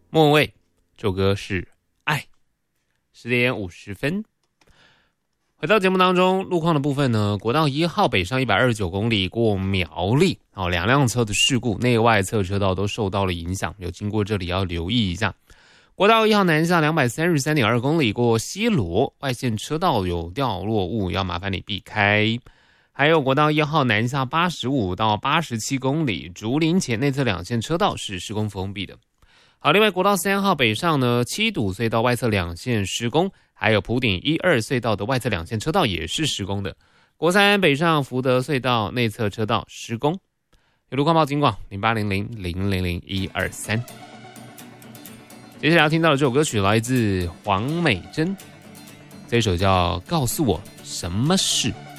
莫文蔚，这首歌是《爱》。10:50。回到节目当中，路况的部分呢，国道1号北上129公里过苗栗，两辆车的事故，内外侧车道都受到了影响，有经过这里要留意一下。国道1号南下233.2公里过西螺，外线车道有掉落物，要麻烦你避开。还有国道1号南下85到87公里，竹林前内侧两线车道是施工封闭的。好，另外国道3号北上呢，七堵隧道外侧两线施工，还有埔顶1、2隧道的外侧两线车道也是施工的。国3北上福德隧道内侧车道施工。有路况报警广0800000123。接下来要听到的这首歌曲来自黄美珍，这首叫《告诉我什么事》。